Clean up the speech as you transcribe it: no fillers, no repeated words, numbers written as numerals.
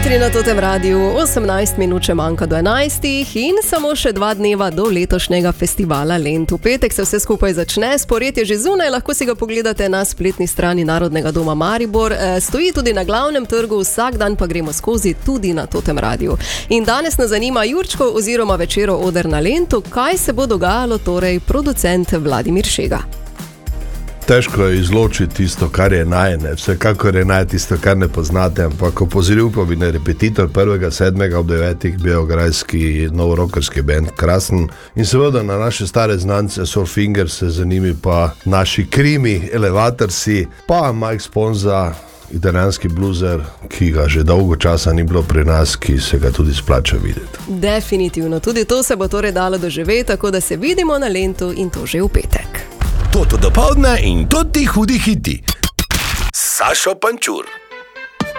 jutri na Totem Radiu, 18 minut še manjka do 11 in samo še 2 dneva do letošnjega festivala Lent. V petek se vse skupaj začne, spored je že zunaj, lahko si ga pogledate na spletni strani Narodnega doma Maribor. Stoji tudi na glavnem trgu, vsak dan pa gremo skozi tudi na Totem Radiu. In danes nas zanima Jurčko oziroma večero Oder na Lentu, kaj se bo dogajalo, torej producent Vladimir Šega. Težko je izločiti tisto, kar je najne, vsekakor je naj tisto, kar ne poznate, ampak opozoril pa bi na repetitor 1.7. ob 9. beograjski novorokerski band Krasen in seveda na naše stare znance Soulfinger, se za njimi pa naši krimi, Elevatorsi, pa Mike Sponza, italijanski bluzer, ki ga že dolgo časa ni bilo pri nas, ki se ga tudi splača videti. Definitivno, tudi to se bo torej dalo doživeti, tako da se vidimo na Lentu in to že v petek. Toto dopoldne in toti hudi hiti. Sašo Pančur.